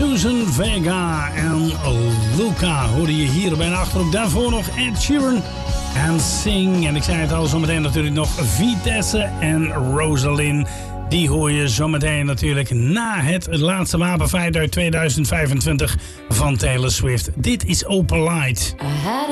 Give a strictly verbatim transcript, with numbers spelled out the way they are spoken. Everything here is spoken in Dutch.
Susan Vega en Luca hoorde je hier bij de Achterhoek. Daarvoor nog Ed Sheeran en Sing. En ik zei het al, zometeen natuurlijk nog Vitesse en Rosalind. Die hoor je zometeen natuurlijk na het laatste wapenfeit uit tweeduizend vijfentwintig van Taylor Swift. Dit is Open Light.